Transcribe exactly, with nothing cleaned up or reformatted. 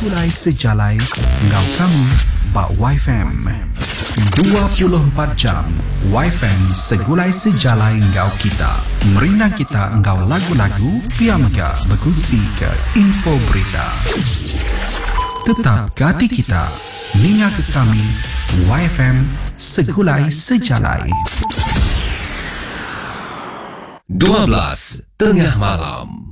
Segulai sejalai ngau kamu bak Y F M dua puluh empat jam. Y F M segulai sejalai ngau kita. Merina kita ngau lagu-lagu, pia mega berkongsi ke info berita. Tetap ke hati kita, ninga ke kami Y F M segulai sejalai. dua belas tengah malam.